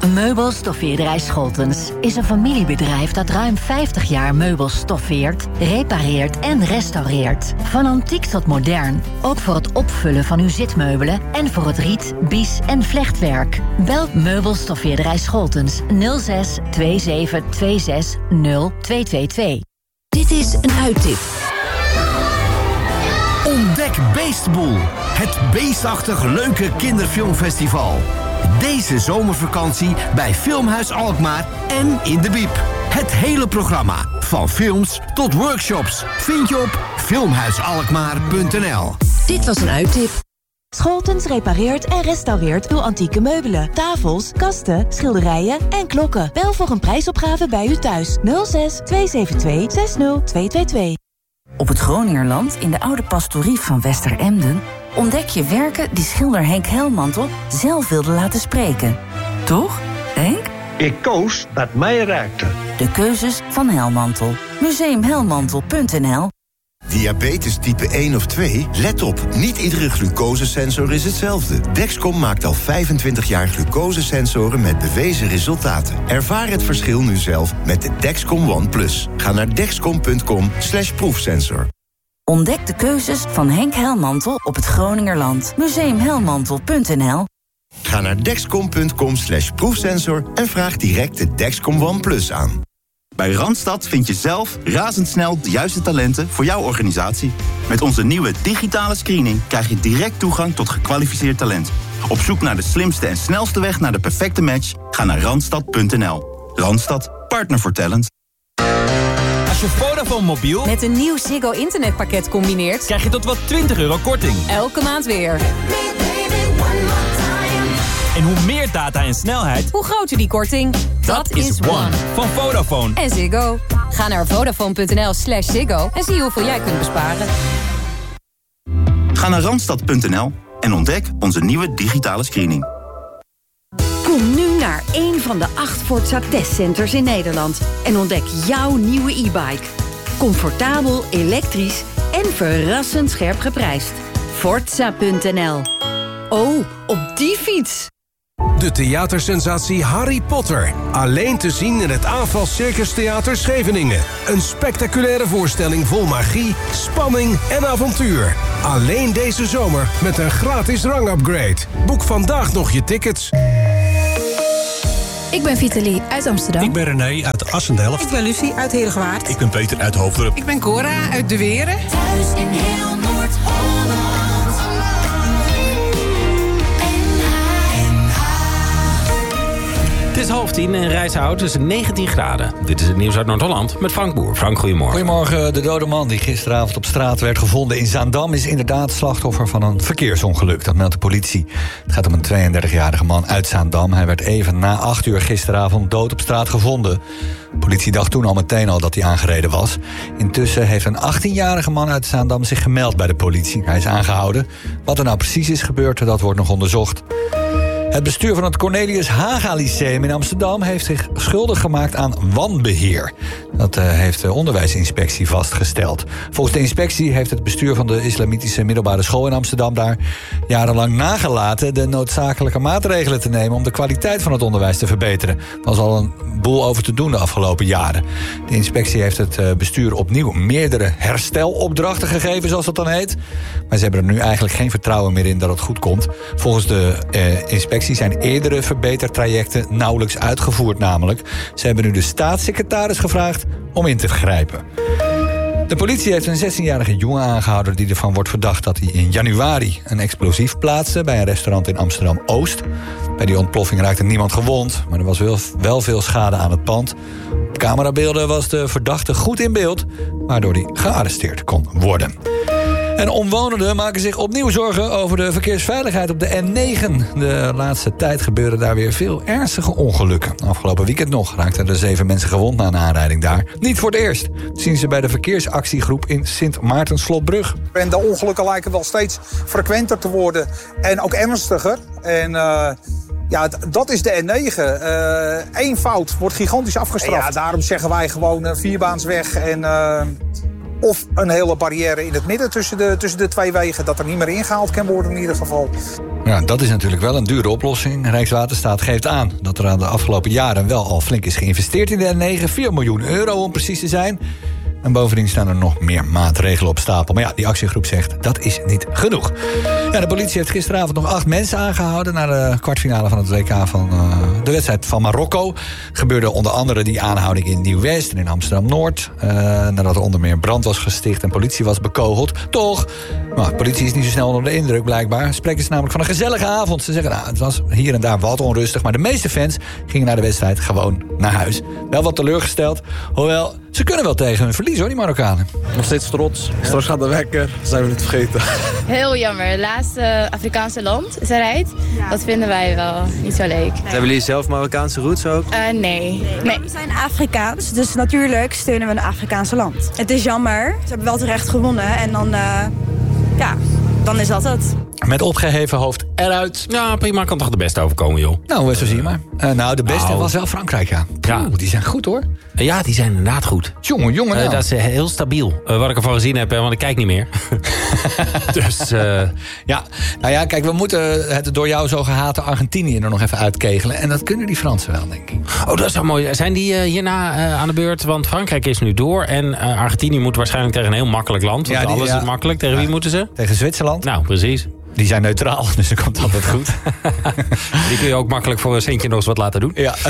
Meubelstoffeerderij Scholtens is een familiebedrijf dat ruim 50 jaar meubels stoffeert, repareert en restaureert. Van antiek tot modern, ook voor het opvullen van uw zitmeubelen en voor het riet, bies en vlechtwerk. Bel Meubelstoffeerderij Scholtens 06 27 26 0222. Dit is een uittip. Ontdek Beestboel, het beestachtig leuke kinderfilmfestival. Deze zomervakantie bij Filmhuis Alkmaar en in de Biep. Het hele programma, van films tot workshops, vind je op filmhuisalkmaar.nl. Dit was een uittip. Scholtens repareert en restaureert uw antieke meubelen, tafels, kasten, schilderijen en klokken. Bel voor een prijsopgave bij u thuis. 06 272 60222. Op het Groningerland, in de oude pastorie van Westeremden, ontdek je werken die schilder Henk Helmantel zelf wilde laten spreken. Toch, Henk? Ik koos wat mij raakte. De keuzes van Helmantel. Museumhelmantel.nl. Diabetes type 1 of 2? Let op, niet iedere glucosesensor is hetzelfde. Dexcom maakt al 25 jaar glucosesensoren met bewezen resultaten. Ervaar het verschil nu zelf met de Dexcom One Plus. Ga naar dexcom.com/proefsensor. Ontdek de keuzes van Henk Helmantel op het Groningerland. Museumhelmantel.nl. Ga naar dexcom.com/proefsensor en vraag direct de Dexcom One Plus aan. Bij Randstad vind je zelf razendsnel de juiste talenten voor jouw organisatie. Met onze nieuwe digitale screening krijg je direct toegang tot gekwalificeerd talent. Op zoek naar de slimste en snelste weg naar de perfecte match? Ga naar randstad.nl. Randstad, partner voor talent. Als je Vodafone mobiel met een nieuw Ziggo internetpakket combineert, krijg je tot wel €20 korting. Elke maand weer. En hoe meer data en snelheid, hoe groter die korting. Dat is One. Van Vodafone. En Ziggo. Ga naar vodafone.nl/Ziggo en zie hoeveel jij kunt besparen. Ga naar randstad.nl en ontdek onze nieuwe digitale screening. Kom nu naar een van de 8 Forza testcenters in Nederland en ontdek jouw nieuwe e-bike. Comfortabel, elektrisch en verrassend scherp geprijsd. Forza.nl. Oh, op die fiets! De theatersensatie Harry Potter. Alleen te zien in het Aanval Circus Theater Scheveningen. Een spectaculaire voorstelling vol magie, spanning en avontuur. Alleen deze zomer met een gratis rangupgrade. Boek vandaag nog je tickets. Ik ben Vitalie uit Amsterdam. Ik ben René uit Assendelft. Ik ben Lucie uit Heerdegewaard. Ik ben Peter uit Hoofddorp. Ik ben Cora uit De Weren. Thuis in heel Noord-Holland. Het is 9:30 en Rijshout is 19 graden. Dit is het nieuws uit Noord-Holland met Frank Boer. Frank, goedemorgen. Goedemorgen. De dode man die gisteravond op straat werd gevonden in Zaandam is inderdaad slachtoffer van een verkeersongeluk. Dat meldt de politie. Het gaat om een 32-jarige man uit Zaandam. Hij werd even na 8 uur gisteravond dood op straat gevonden. De politie dacht toen al meteen dat hij aangereden was. Intussen heeft een 18-jarige man uit Zaandam zich gemeld bij de politie. Hij is aangehouden. Wat er nou precies is gebeurd, dat wordt nog onderzocht. Het bestuur van het Cornelius Haga Lyceum in Amsterdam heeft zich schuldig gemaakt aan wanbeheer. Dat heeft de onderwijsinspectie vastgesteld. Volgens de inspectie heeft het bestuur van de Islamitische Middelbare School in Amsterdam daar jarenlang nagelaten de noodzakelijke maatregelen te nemen om de kwaliteit van het onderwijs te verbeteren. Er was al een boel over te doen de afgelopen jaren. De inspectie heeft het bestuur opnieuw meerdere herstelopdrachten gegeven, zoals dat dan heet. Maar ze hebben er nu eigenlijk geen vertrouwen meer in dat het goed komt. Volgens de inspectie zijn eerdere verbetertrajecten nauwelijks uitgevoerd namelijk. Ze hebben nu de staatssecretaris gevraagd om in te grijpen. De politie heeft een 16-jarige jongen aangehouden die ervan wordt verdacht dat hij in januari een explosief plaatste bij een restaurant in Amsterdam-Oost. Bij die ontploffing raakte niemand gewond, maar er was wel veel schade aan het pand. Op camerabeelden was de verdachte goed in beeld, waardoor hij gearresteerd kon worden. En omwonenden maken zich opnieuw zorgen over de verkeersveiligheid op de N9. De laatste tijd gebeuren daar weer veel ernstige ongelukken. Afgelopen weekend nog raakten er 7 mensen gewond na een aanrijding daar. Niet voor het eerst, zien ze bij de verkeersactiegroep in Sint Maarten-Slotbrug. En de ongelukken lijken wel steeds frequenter te worden en ook ernstiger. En ja, dat is de N9. Eén fout wordt gigantisch afgestraft. Ja, daarom zeggen wij gewoon 4-baansweg en of een hele barrière in het midden tussen de twee wegen, dat er niet meer ingehaald kan worden in ieder geval. Ja, dat is natuurlijk wel een dure oplossing. Rijkswaterstaat geeft aan dat er aan de afgelopen jaren wel al flink is geïnvesteerd in de N9. 4 miljoen euro om precies te zijn. En bovendien staan er nog meer maatregelen op stapel. Maar ja, die actiegroep zegt dat is niet genoeg. Ja, de politie heeft gisteravond nog 8 mensen aangehouden... naar de kwartfinale van het WK van de wedstrijd van Marokko. Gebeurde onder andere die aanhouding in Nieuw-West en in Amsterdam-Noord. Nadat er onder meer brand was gesticht en politie was bekogeld. Toch, de politie is niet zo snel onder de indruk blijkbaar. Spreken ze namelijk van een gezellige avond. Ze zeggen, het was hier en daar wat onrustig... maar de meeste fans gingen na de wedstrijd gewoon naar huis. Wel wat teleurgesteld, hoewel... Ze kunnen wel tegen hun verlies, hoor, die Marokkanen. Nog steeds trots. Straks gaat de wekker, zijn we het vergeten. Heel jammer. Laatste Afrikaanse land is eruit. Ja. Dat vinden wij wel niet zo leuk. Nee. Hebben jullie zelf Marokkaanse roots ook? Nee. We zijn Afrikaans, dus natuurlijk steunen we een Afrikaanse land. Het is jammer. Ze hebben wel terecht gewonnen en dan is dat het. Met opgeheven hoofd eruit. Ja, prima, kan toch de beste overkomen, joh. Nou, zo zie je maar. De beste was wel Frankrijk, ja. Die zijn goed, hoor. Ja, die zijn inderdaad goed. Jongen. Dat is heel stabiel. Wat ik ervan gezien heb, want ik kijk niet meer. Dus, ja. Nou ja, kijk, we moeten het door jou zo gehate Argentinië er nog even uitkegelen. En dat kunnen die Fransen wel, denk ik. Oh, dat is wel mooi. Zijn die hierna aan de beurt? Want Frankrijk is nu door. En Argentinië moet waarschijnlijk tegen een heel makkelijk land. Want alles is makkelijk. Tegen wie moeten ze? Tegen Zwitserland. Nou, precies. Die zijn neutraal, dus dat komt altijd goed. Die kun je ook makkelijk voor een centje nog eens wat laten doen. Ja.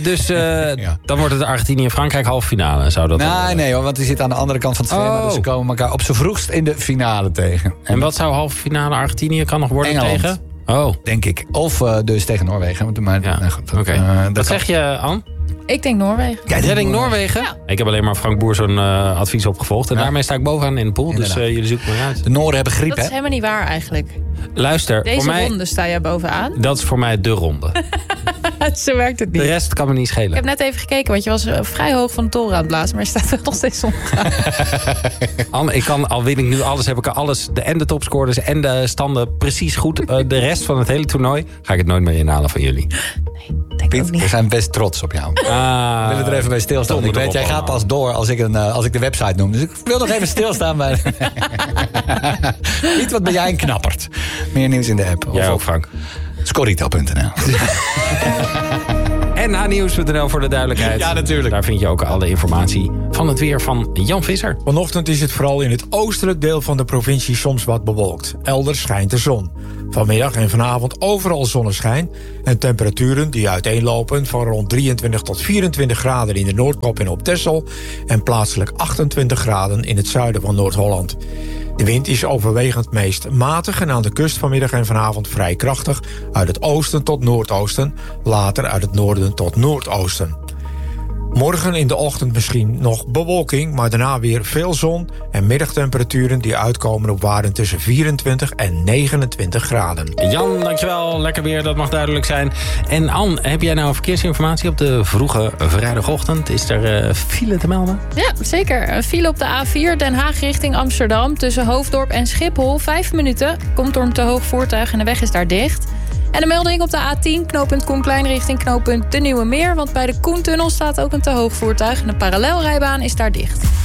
Dan wordt het Argentinië en Frankrijk halve finale. Zou dat nee hoor, want die zit aan de andere kant van het scherm. Dus ze komen elkaar op z'n vroegst in de finale tegen. En wat zou halve finale Argentinië kan nog worden Engeland. tegen? Oh. Denk ik. Of dus tegen Noorwegen. Wat zeg je, Ann? Ik denk Noorwegen. Jij denkt Noorwegen? Ja. Ik heb alleen maar Frank Boer zo'n advies opgevolgd. En daarmee sta ik bovenaan in de pool. Dus jullie zoeken me uit. De Nooren hebben griep, hè? Dat is helemaal niet waar eigenlijk. Luister, Deze voor mij, ronde sta jij bovenaan. Dat is voor mij de ronde. Zo werkt het niet. De rest kan me niet schelen. Ik heb net even gekeken, want je was vrij hoog van de toren aan het blazen. Maar je staat er nog steeds omgegaan. Anne, al win ik nu alles, heb ik alles. En de topscorers en de standen precies goed. De rest van het hele toernooi ga ik het nooit meer inhalen van jullie. Nee, Piet, we zijn best trots op jou. We willen er even bij stilstaan. Ik weet, jij gaat pas door als ik de website noem. Dus ik wil nog even stilstaan bij... Piet, wat ben jij een knapperd. Meer nieuws in de app. Jij ook, Frank. Scorito.nl En NHnieuws.nl voor de duidelijkheid. Ja, natuurlijk. Daar vind je ook alle informatie van het weer van Jan Visser. Vanochtend is het vooral in het oostelijk deel van de provincie soms wat bewolkt. Elders schijnt de zon. Vanmiddag en vanavond overal zonneschijn. En temperaturen die uiteenlopen van rond 23 tot 24 graden in de Noordkop en op Texel. En plaatselijk 28 graden in het zuiden van Noord-Holland. De wind is overwegend meest matig en aan de kust vanmiddag en vanavond vrij krachtig. Uit het oosten tot noordoosten, later uit het noorden tot noordoosten. Morgen in de ochtend misschien nog bewolking, maar daarna weer veel zon en middagtemperaturen die uitkomen op waarden tussen 24 en 29 graden. Jan, dankjewel. Lekker weer, dat mag duidelijk zijn. En Ann, heb jij nou verkeersinformatie op de vroege vrijdagochtend? Is er file te melden? Ja, zeker. Een file op de A4 Den Haag richting Amsterdam tussen Hoofddorp en Schiphol. 5 minuten. Komt door een te hoog voertuig en de weg is daar dicht. En een melding op de A10, knooppunt Koenplein richting knooppunt De Nieuwe Meer. Want bij de Koentunnel staat ook een te hoog voertuig en de parallelrijbaan is daar dicht.